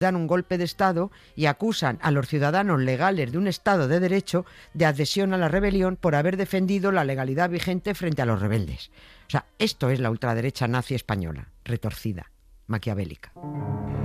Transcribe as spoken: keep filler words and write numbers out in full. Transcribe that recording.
dan un golpe de Estado y acusan a los ciudadanos legales de un Estado de Derecho de adhesión a la rebelión por haber defendido la legalidad vigente frente a los rebeldes. O sea, esto es la ultraderecha nazi española, retorcida, maquiavélica.